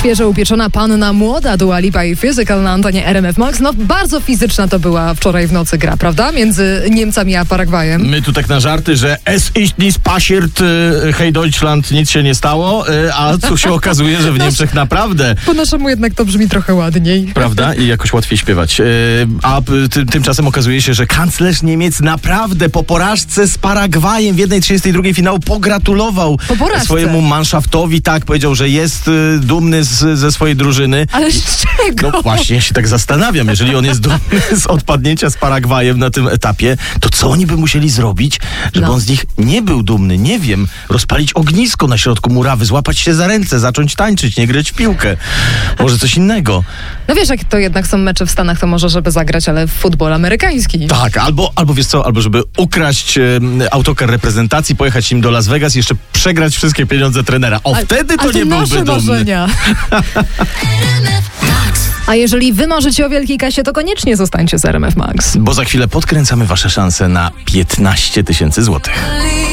Świeżo upieczona panna młoda Dua Lipa i Physical na antenie RMF Max. No bardzo fizyczna to była wczoraj w nocy gra, prawda? Między Niemcami a Paragwajem. My tu tak na żarty, że es ist nicht passiert, hej Deutschland, nic się nie stało, a tu się okazuje, że w Niemczech naprawdę. Po naszemu jednak to brzmi trochę ładniej. Prawda? I jakoś łatwiej śpiewać. A tymczasem okazuje się, że kanclerz Niemiec naprawdę po porażce z Paragwajem w 1/32 finału pogratulował swojemu Mannschaftowi. Tak, powiedział, że jest dumny ze swojej drużyny. Ale z czego? No właśnie, ja się tak zastanawiam. Jeżeli on jest dumny z odpadnięcia z Paragwajem na tym etapie, to co oni by musieli zrobić, żeby on z nich nie był dumny? Nie wiem. Rozpalić ognisko na środku murawy, złapać się za ręce, zacząć tańczyć, nie grać w piłkę. Może coś innego. No wiesz, jak to jednak są mecze w Stanach, to może żeby zagrać, ale w futbol amerykański. Tak, albo wiesz co, albo żeby ukraść autokar reprezentacji, pojechać im do Las Vegas i jeszcze przegrać wszystkie pieniądze trenera. Wtedy to nie byłby dumny. Marzenia. A jeżeli wy marzycie o wielkiej kasie, to koniecznie zostańcie z RMF Max. Bo za chwilę podkręcamy wasze szanse na 15 000 złotych.